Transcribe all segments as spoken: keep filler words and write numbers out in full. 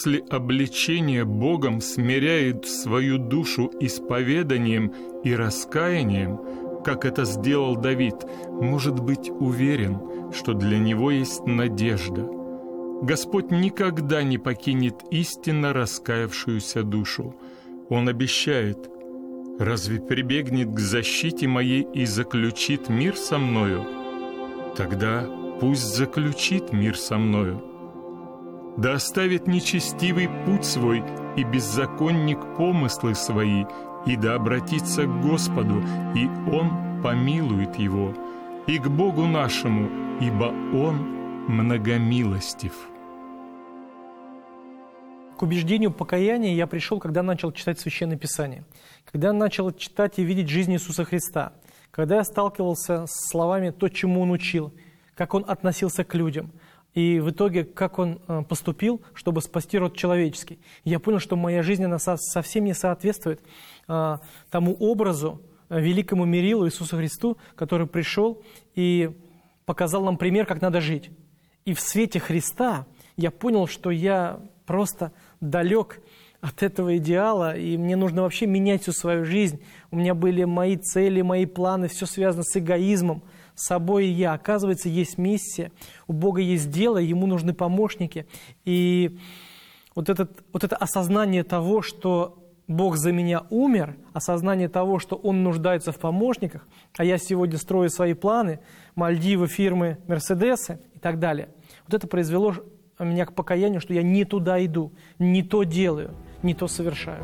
после обличения Богом смиряет свою душу исповеданием и раскаянием, как это сделал Давид, может быть уверен, что для него есть надежда. Господь никогда не покинет истинно раскаявшуюся душу. Он обещает: «Разве прибегнет к защите моей и заключит мир со мною? Тогда пусть заключит мир со мною. Да оставит нечестивый путь свой и беззаконник помыслы свои, и да обратится к Господу, и Он помилует его, и к Богу нашему, ибо Он многомилостив». К убеждению покаяния я пришел, когда начал читать Священное Писание, когда начал читать и видеть жизнь Иисуса Христа, когда я сталкивался с словами «то, чему Он учил», как Он относился к людям, и в итоге, как Он поступил, чтобы спасти род человеческий. Я понял, что моя жизнь она совсем не соответствует а, тому образу, великому мерилу Иисусу Христу, который пришел и показал нам пример, как надо жить. И в свете Христа я понял, что я просто далек от этого идеала, и мне нужно вообще менять всю свою жизнь. У меня были мои цели, мои планы, все связано с эгоизмом, с собой и я. Оказывается, есть миссия, у Бога есть дело, Ему нужны помощники. И вот, этот, вот это осознание того, что Бог за меня умер, осознание того, что Он нуждается в помощниках, а я сегодня строю свои планы, Мальдивы, фирмы, Мерседесы и так далее. Вот это произвело меня к покаянию, что я не туда иду, не то делаю, не то совершаю.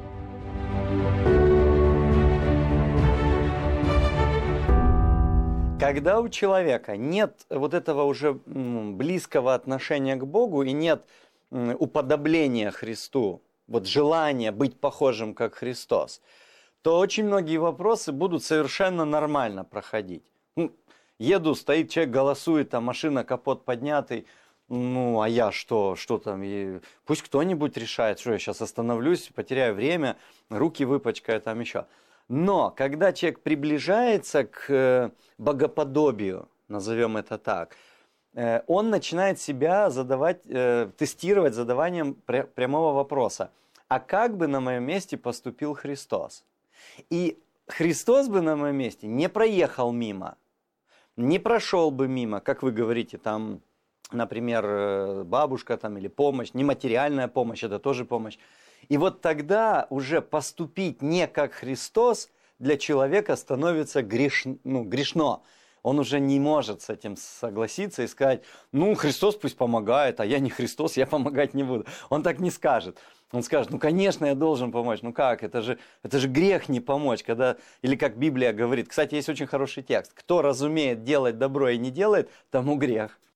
Когда у человека нет вот этого уже близкого отношения к Богу и нет уподобления Христу, вот желания быть похожим как Христос, то очень многие вопросы будут совершенно нормально проходить. Ну, еду, стоит человек, голосует, там машина, капот поднятый. Ну, а я что? Что там? И пусть кто-нибудь решает, что я сейчас остановлюсь, потеряю время, руки выпачкаю, там еще. Но когда человек приближается к богоподобию, назовем это так, он начинает себя задавать, тестировать задаванием прямого вопроса. А как бы на моем месте поступил Христос? И Христос бы на моем месте не проехал мимо, не прошел бы мимо, как вы говорите, там... Например, бабушка там, или помощь, нематериальная помощь, это тоже помощь. И вот тогда уже поступить не как Христос для человека становится греш... ну, грешно. Он уже не может с этим согласиться и сказать: ну, Христос пусть помогает, а я не Христос, я помогать не буду. Он так не скажет. Он скажет: ну, конечно, я должен помочь. Ну как, это же, это же грех не помочь. Когда... Или как Библия говорит. Кстати, есть очень хороший текст. Кто разумеет делать добро и не делает, тому грех.